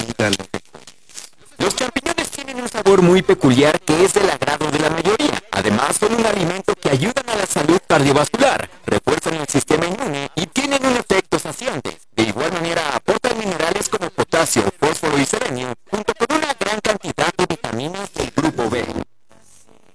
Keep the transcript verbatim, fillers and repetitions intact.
Los champiñones tienen un sabor muy peculiar que es del agrado de la mayoría. Además, son un alimento que ayudan a la salud cardiovascular, refuerzan el sistema inmune y tienen un efecto saciante. De igual manera, aportan minerales como potasio,